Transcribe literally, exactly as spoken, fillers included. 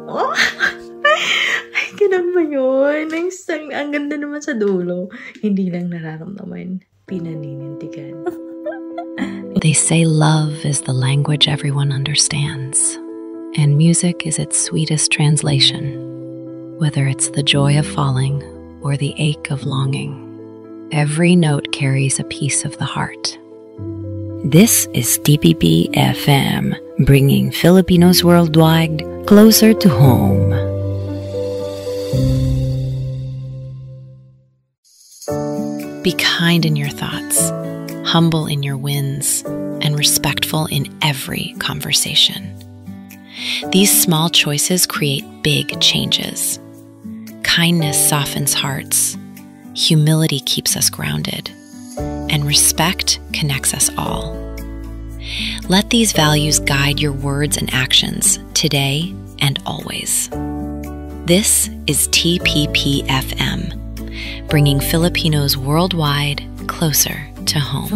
Oh, ay ganun ba yun? Ang sang ang ganda naman sa dulo. Hindi lang nararamdaman, pinaninindigan. They say love is the language everyone understands, and music is its sweetest translation. Whether it's the joy of falling or the ache of longing, every note carries a piece of the heart. This is T P P F M, bringing Filipinos worldwide closer to home. Be kind in your thoughts, humble in your wins, and respectful in every conversation. These small choices create big changes. Kindness softens hearts, humility keeps us grounded, and respect connects us all. Let these values guide your words and actions today and always. This is T P P F M, bringing Filipinos worldwide closer to home.